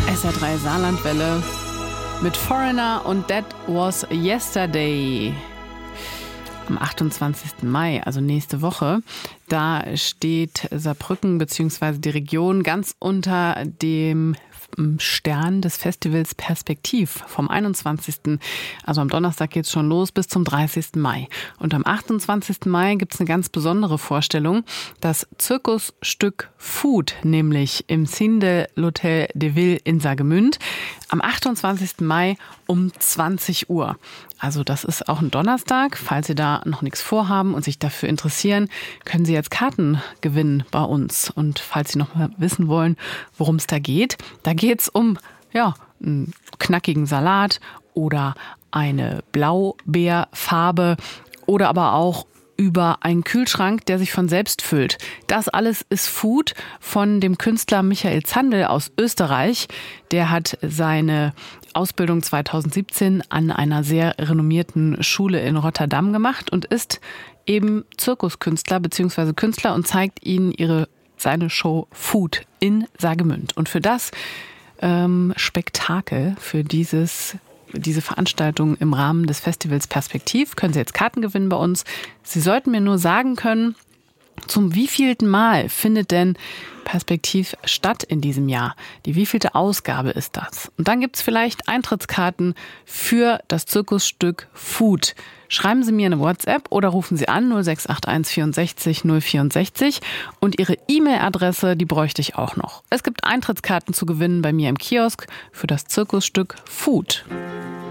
SR3 Saarlandwelle mit Foreigner und That Was Yesterday. Am 28. Mai, also nächste Woche, da steht Saarbrücken bzw. die Region ganz unter dem Stern des Festivals Perspektiv vom 21., also am Donnerstag geht's schon los, bis zum 30. Mai. Und am 28. Mai gibt's eine ganz besondere Vorstellung, das Zirkusstück Food, nämlich im Cine de l'Hôtel de Ville in Saargemünd, am 28. Mai um 20 Uhr. Also das ist auch ein Donnerstag. Falls Sie da noch nichts vorhaben und sich dafür interessieren, können Sie jetzt Karten gewinnen bei uns. Und falls Sie noch mal wissen wollen, worum es da geht es um einen knackigen Salat oder eine Blaubeerfarbe oder aber auch über einen Kühlschrank, der sich von selbst füllt. Das alles ist Food von dem Künstler Michael Zandl aus Österreich. Der hat seine Ausbildung 2017 an einer sehr renommierten Schule in Rotterdam gemacht und ist eben Zirkuskünstler bzw. Künstler und zeigt ihnen seine Show Food in Saargemünd. Und für das Spektakel, für diese Veranstaltung im Rahmen des Festivals Perspektiv können Sie jetzt Karten gewinnen bei uns. Sie sollten mir nur sagen können, zum wievielten Mal findet denn Perspektiv statt in diesem Jahr? Die wievielte Ausgabe ist das? Und dann gibt's vielleicht Eintrittskarten für das Zirkusstück Food. Schreiben Sie mir eine WhatsApp oder rufen Sie an 0681 64 064 und Ihre E-Mail-Adresse, die bräuchte ich auch noch. Es gibt Eintrittskarten zu gewinnen bei mir im Kiosk für das Zirkusstück Food.